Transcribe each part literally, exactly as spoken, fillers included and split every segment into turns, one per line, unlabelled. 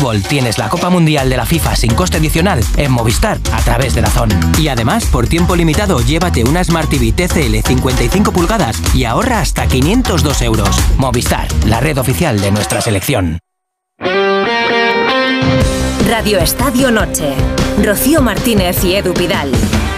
fútbol tienes la Copa Mundial de la FIFA sin coste adicional en Movistar a través de DAZN. Y además, por tiempo limitado, llévate una Smart T V T C L cincuenta y cinco pulgadas y ahorra hasta quinientos dos euros. Movistar, la red oficial de nuestra selección.
Radio Estadio Noche. Rocío Martínez y Edu Pidal.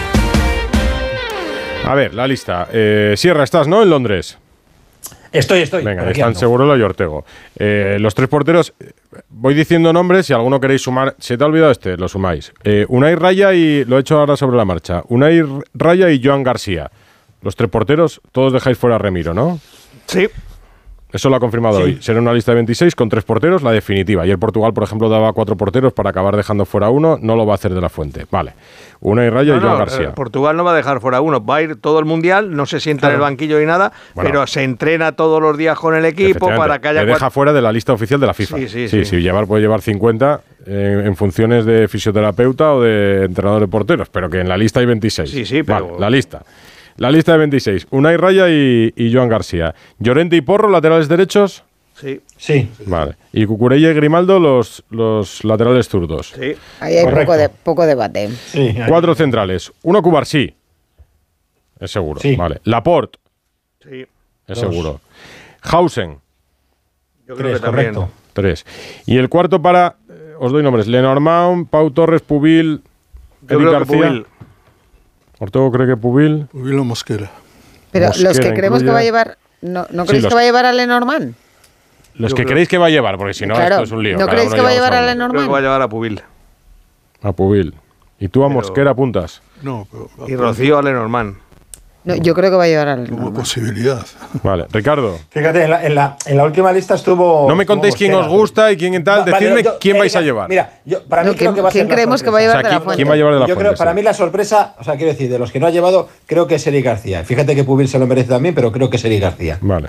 A ver, la lista. Eh, Sierra, estás, ¿no? En Londres.
Estoy, estoy.
Venga, están Segurola y Ortego. Eh, los tres porteros, voy diciendo nombres, si alguno queréis sumar. ¿Se te ha olvidado este? Lo sumáis. Eh, Unai Raya y... Lo he hecho ahora sobre la marcha. Unai Raya y Joan García. Los tres porteros, todos dejáis fuera a Remiro, ¿no?
Sí.
Eso lo ha confirmado sí. hoy. Será una lista de veintiséis con tres porteros, la definitiva. Ayer Portugal, por ejemplo, daba cuatro porteros para acabar dejando fuera uno. No lo va a hacer de la Fuente. Vale. Unai Raya no, y Joan
no,
García.
Eh, Portugal no va a dejar fuera uno. Va a ir todo el Mundial, no se sienta claro. en el banquillo ni nada, bueno, pero se entrena todos los días con el equipo para que haya...
Le deja cuatro... fuera de la lista oficial de la FIFA.
Sí, sí,
sí.
sí.
sí, sí llevar, puede llevar cincuenta en, en funciones de fisioterapeuta o de entrenador de porteros, pero que en la lista hay veintiséis.
Sí, sí, pero...
Vale, la lista. La lista de veintiséis. Unai Raya y, y Joan García. Llorente y Porro, laterales derechos...
Sí.
Sí.
Vale. Y Cucurella y Grimaldo, los, los laterales zurdos.
Sí.
Ahí hay poco, de, poco debate.
Sí,
Cuatro centrales. Uno Cubarsí. Es seguro.
Sí.
Vale. Laporte.
Sí.
Es Dos. seguro. Hausen.
Yo creo
Tres,
que también.
correcto.
Tres. Y el cuarto para... Eh, os doy nombres. Lenormand, Pau Torres, Pubil,
Yo
Eric
creo
García.
que Pubil.
Ortego cree que Pubil.
Pubil o Mosquera.
Pero
Mosquera
los que creemos
incluye...
que va a llevar... ¿No, no creéis
sí, los...
que va a llevar a Lenormand?
Los
Yo
que
creo...
creéis que va a llevar, porque si no,
claro,
esto es un lío.
¿No
Cada
creéis
uno
que va a llevar a
Creo
Lenormand?
que va a llevar a Pubil.
A Pubil. ¿Y tú a
Pero...
Mosquera apuntas?
No, pero...
Y Rocío a Lenormand.
No, yo creo que va a llevar a
Como
Lenormand.
posibilidad.
Vale. Ricardo.
Fíjate, en la, en la, en la última lista estuvo...
No me contéis quién os gusta y quién tal.
Va,
Decidme
vale, yo,
quién
eh,
vais a llevar.
Mira, yo, para mí
No,
creo que va a ser
¿quién
la
creemos que
sorpresa.
va a llevar
O sea,
de la
¿quién,
Fuente?
¿quién va a llevar de la
Yo
Fuente?
creo, para
sí.
mí la sorpresa, o sea, quiero decir, de los que no ha llevado, creo que es Eric García. Fíjate que Pubil se lo merece también, pero creo que es Eric García.
Vale.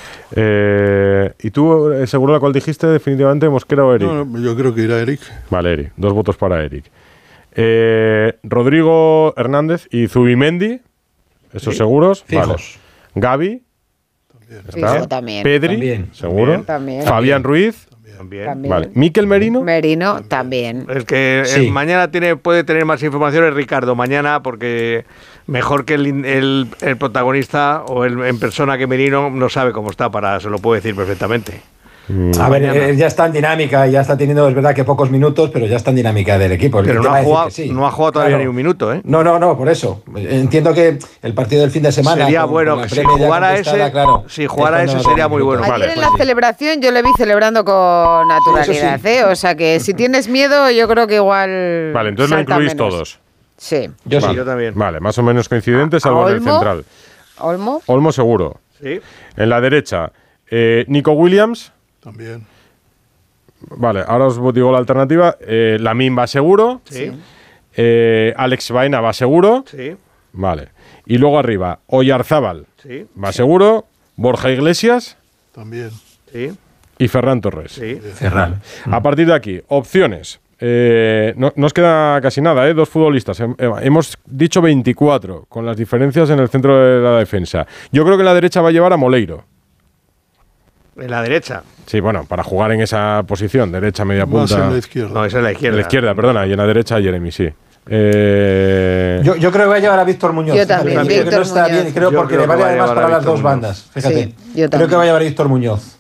Eh, ¿Y tú, eh, seguro la cual dijiste definitivamente, Mosquera o Eric?
No, no, yo creo que irá Eric.
Vale, Eric. Dos votos para Eric. Eh, Rodrigo Hernández y Zubimendi, esos
Sí.
seguros.
Fijos.
Vale. Gavi.
Fijo
Está.
también.
Pedri,
También.
seguro.
También.
Fabián Ruiz.
También.
También.
Vale. Mikel Merino.
Merino también.
El que eh,
Sí.
mañana tiene, puede tener más información es Ricardo. Mañana, porque mejor que el, el, el protagonista o el en persona que Merino no sabe cómo está, para se lo puede decir perfectamente.
A ver,
Mañana.
eh, ya está en dinámica, ya está teniendo, es verdad que pocos minutos, pero ya está en dinámica del equipo. El
Pero no
tema
ha,
es decir
jugado,
que sí.
no ha jugado todavía
Claro.
ni un minuto, ¿eh?
No, no, no, por eso. Entiendo que el partido del fin de semana...
Sería
con-
bueno
con la
que si
Premier ya
jugara
conquistada,
ese-
claro,
si jugara
es cuando
ese
no
sería
tiene
muy bueno.
minutos.
Ayer
Vale,
en
pues
la
sí.
celebración yo le vi celebrando con naturalidad,
sí.
¿eh? O sea que si tienes miedo, yo creo que igual.
Vale, entonces lo
salta
incluís
menos.
todos.
Sí.
Yo sí.
Sí, yo también.
Vale, más o menos coincidentes,
¿A
salvo en el
Olmo?
central.
Olmo.
Olmo seguro.
Sí.
En la derecha, eh, Nico Williams.
También.
Vale, ahora os digo la alternativa. Eh, Lamine va seguro.
Sí.
Eh, Alex Baena va seguro.
Sí.
Vale. Y luego arriba, Oyarzábal
Sí.
va seguro. Borja Iglesias
También.
Sí.
y Ferran Torres.
Sí.
Ferran.
A partir de aquí, opciones. Eh, no nos queda casi nada, ¿eh? Dos futbolistas. Hem- eh, hemos dicho veinticuatro, con las diferencias en el centro de la defensa. Yo creo que en la derecha va a llevar a Moleiro.
En la derecha.
Sí, bueno, para jugar en esa posición, derecha, media
Más
punta.
en la izquierda.
No, esa es la izquierda.
En la izquierda, perdona, y en la derecha Jeremy, sí. Eh,
Yo, yo creo que va a llevar a Víctor Muñoz.
Yo también,
Fíjate, creo que
Víctor
no está
Muñoz.
bien, creo
Yo
porque
creo
le
que
vale
va a
además
llevar
para
a
las
Víctor
dos
Muñoz.
bandas. Fíjate.
Sí, yo
creo
también.
que va a llevar a Víctor Muñoz.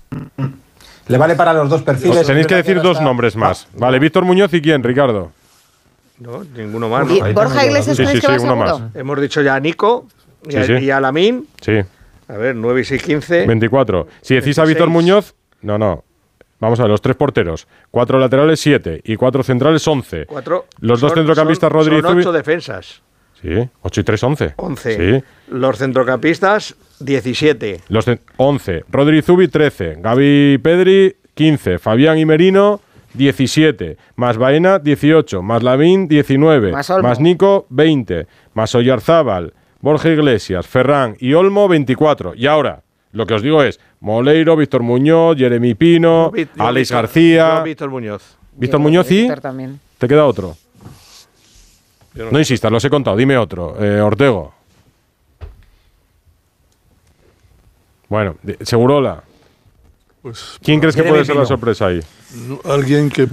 Le vale para los dos perfiles.
os tenéis que
Es verdad
decir
no
dos
está-
nombres más. Vale, Víctor Muñoz y quién, Ricardo.
No, ninguno más.
Y
¿no?
ahí
Borja
tengo yo
Iglesias,
las
¿crees
dudas.
que
Sí,
va
sí, uno
seguro?
Hemos dicho ya a Nico y,
Sí,
a,
sí.
y a Lamine.
Sí,
A ver, nueve y seis, quince.
veinticuatro. Si decís a Víctor
veintiséis.
Muñoz, no, no. Vamos a ver, los tres porteros. Cuatro laterales, siete. Y cuatro centrales, once.
Cuatro.
Los dos
Son-
centrocampistas,
son-
Rodri y
Son
Zubi.
ocho defensas.
Sí, ocho y tres, once.
once.
Sí.
Los centrocampistas, diecisiete.
Los de once. Rodri y Zubi, trece. Gavi y Pedri, quince. Fabián y Merino, diecisiete. Más Baena, dieciocho. Más Lavín, diecinueve.
Más Olmo.
Más Nico, veinte. Más Oyarzábal, Borja Iglesias, Ferran y Olmo, veinticuatro. Y ahora, lo que os digo es Moleiro, Víctor Muñoz, Jeremy Pino,
Yo, Víctor-
Alex
Víctor-
García.
yo, Víctor Muñoz.
Víctor
Yo,
Muñoz y...
Víctor también.
¿Te queda otro?
Yo
No,
no sé.
insistas, los he contado. Dime otro. Eh, Ortego. Bueno, de- Segurola.
Pues
¿Quién crees que
Jeremy
puede ser la
Pino.
sorpresa ahí?
no- alguien que